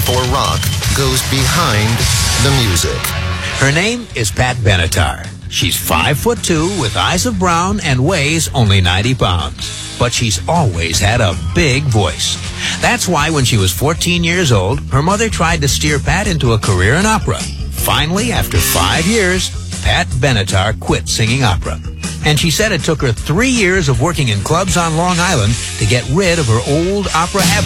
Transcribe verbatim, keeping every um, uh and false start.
before rock goes behind the music. Her name is Pat Benatar. She's five foot two with eyes of brown and weighs only ninety pounds. But she's always had a big voice. That's why when she was fourteen years old, her mother tried to steer Pat into a career in opera. Finally, after five years, Pat Benatar quit singing opera. And she said it took her three years of working in clubs on Long Island to get rid of her old opera habit.